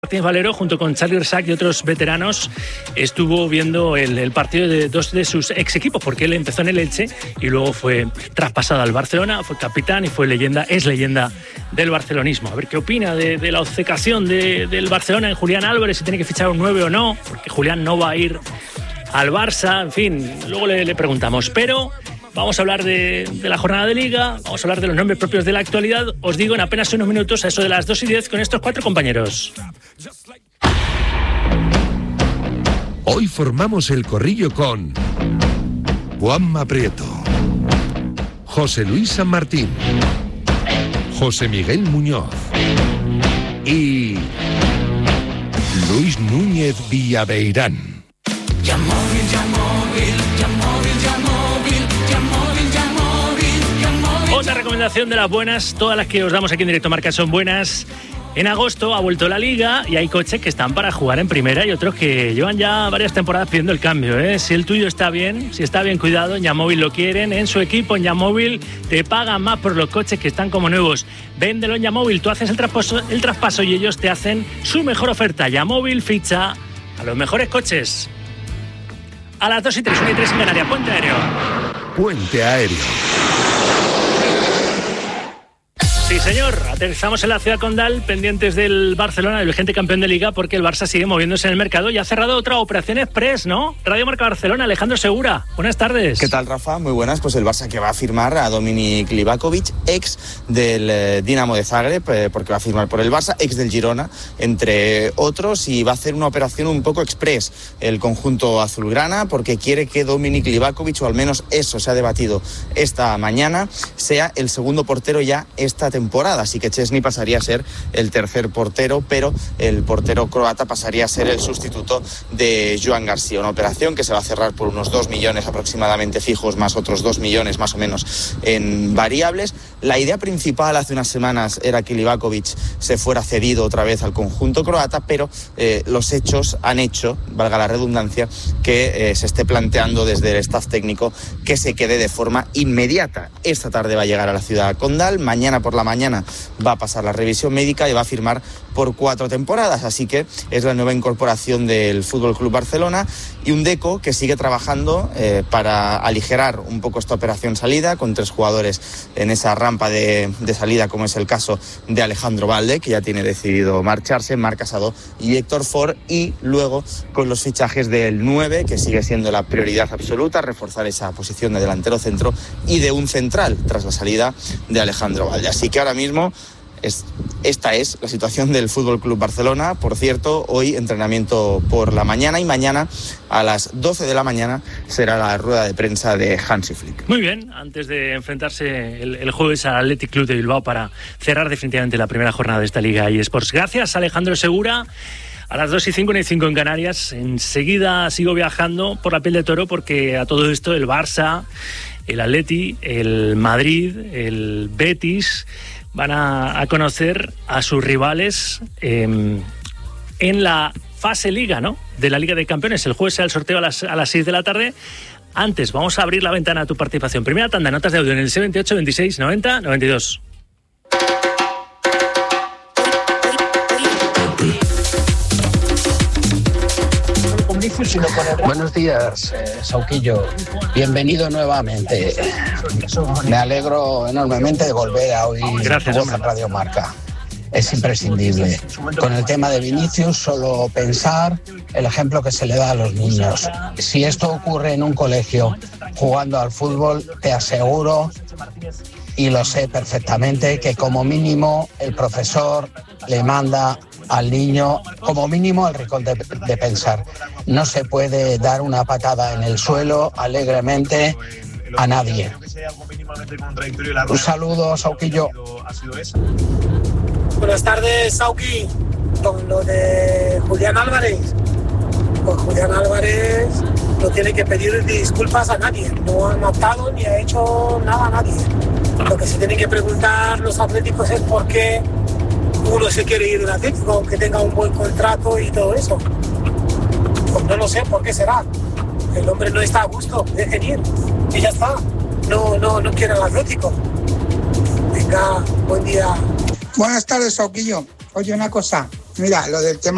Martínez Valero, junto con Charly Rexach y otros veteranos, estuvo viendo el partido de dos de sus ex equipos, porque él empezó en el Elche y luego fue traspasado al Barcelona, fue capitán y es leyenda del barcelonismo. A ver qué opina de la obcecación del Barcelona en Julián Álvarez, si tiene que fichar un 9 o no, porque Julián no va a ir al Barça, en fin, luego le preguntamos. Pero vamos a hablar de la jornada de Liga, vamos a hablar de los nombres propios de la actualidad. Os digo en apenas unos minutos, a eso de las 2:10, con estos cuatro compañeros. Hoy formamos el corrillo con Juanma Prieto, José Luis San Martín, José Miguel Muñoz y Luis Núñez Villaveirán. Otra recomendación de las buenas, todas las que os damos aquí en Directo Marca son buenas. En agosto ha vuelto la Liga y hay coches que están para jugar en primera y otros que llevan ya varias temporadas pidiendo el cambio, ¿eh? Si el tuyo está bien, si está bien cuidado, en Yamóvil lo quieren, en su equipo, en Yamóvil te pagan más por los coches que están como nuevos. Véndelo en Yamóvil, tú haces el traspaso y ellos te hacen su mejor oferta. Yamóvil ficha a los mejores coches. A las 2:03, 1:03 en Canarias, Puente Aéreo. Puente Aéreo. Sí, señor, aterrizamos en la ciudad condal, pendientes del Barcelona, del vigente campeón de Liga, porque el Barça sigue moviéndose en el mercado y ha cerrado otra operación express, ¿no? Radio Marca Barcelona, Alejandro Segura, buenas tardes. ¿Qué tal, Rafa? Muy buenas. Pues el Barça que va a firmar a Dominik Livakovic, ex del Dinamo de Zagreb, porque va a firmar por el Barça, ex del Girona, entre otros, y va a hacer una operación un poco express el conjunto azulgrana, porque quiere que Dominik Livakovic, o al menos eso se ha debatido esta mañana, sea el segundo portero ya esta temporada. Así que Chesney pasaría a ser el tercer portero, pero el portero croata pasaría a ser el sustituto de Joan García. Una operación que se va a cerrar por unos 2 millones aproximadamente fijos, más otros 2 millones más o menos en variables. La idea principal hace unas semanas era que Livakovic se fuera cedido otra vez al conjunto croata, pero los hechos han hecho, valga la redundancia, que se esté planteando desde el staff técnico que se quede de forma inmediata. Esta tarde va a llegar a la ciudad condal, mañana por la mañana va a pasar la revisión médica y va a firmar por 4 temporadas, así que es la nueva incorporación del FC Barcelona y un Deco que sigue trabajando para aligerar un poco esta operación salida, con 3 jugadores en esa rampa de salida, como es el caso de Alejandro Balde, que ya tiene decidido marcharse, Marc Casado y Héctor Ford, y luego con los fichajes del 9, que sigue siendo la prioridad absoluta, reforzar esa posición de delantero centro, y de un central tras la salida de Alejandro Balde. Así que ahora mismo esta es la situación del FC Barcelona. Por cierto, hoy entrenamiento por la mañana, y mañana a las 12 de la mañana será la rueda de prensa de Hansi Flick. Muy bien, antes de enfrentarse el jueves al Athletic Club de Bilbao para cerrar definitivamente la primera jornada de esta Liga eSports. Gracias, Alejandro Segura. A las 2:05, 1:05 en Canarias. Enseguida sigo viajando por la piel de toro, porque a todo esto el Barça, el Atleti, el Madrid, el Betis van a conocer a sus rivales en la fase Liga, ¿no?, de la Liga de Campeones. El jueves será el sorteo a las 6 de la tarde. Antes, vamos a abrir la ventana a tu participación. Primera tanda, notas de audio en el 628 26 90 92. Buenos días, Sauquillo. Bienvenido nuevamente. Me alegro enormemente de volver a oír tu voz en Radio Marca. Es imprescindible. Con el tema de Vinicius, solo pensar el ejemplo que se le da a los niños. Si esto ocurre en un colegio jugando al fútbol, te aseguro, y lo sé perfectamente, que como mínimo el profesor le manda al niño, como mínimo, al rincón de pensar. No se puede dar una patada en el suelo alegremente a nadie. Un saludo, Sauquillo. Buenas tardes, Sauqui. Con lo de Julián Álvarez. Pues Julián Álvarez no tiene que pedir disculpas a nadie. No ha matado ni ha hecho nada a nadie. Lo que se tienen que preguntar los atléticos es por qué uno se quiere ir del Atlético, aunque tenga un buen contrato y todo eso. Pues no lo sé por qué será. El hombre no está a gusto, dejen ir. Y ya está. No quiere el Atlético. Venga, buen día. Buenas tardes, Sauquillo. Oye, una cosa. Mira, lo del tema